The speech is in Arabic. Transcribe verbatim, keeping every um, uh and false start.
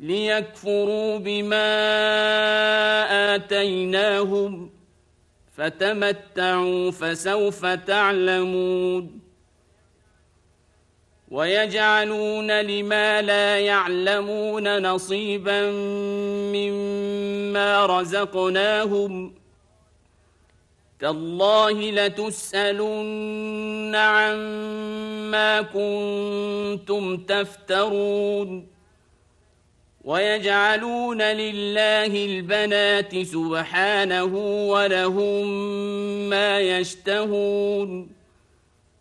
ليكفروا بما آتيناهم فتمتعوا فسوف تعلمون ويجعلون لما لا يعلمون نصيبا مما رزقناهم تالله لتسألن عما كنتم تفترون ويجعلون لله البنات سبحانه ولهم ما يشتهون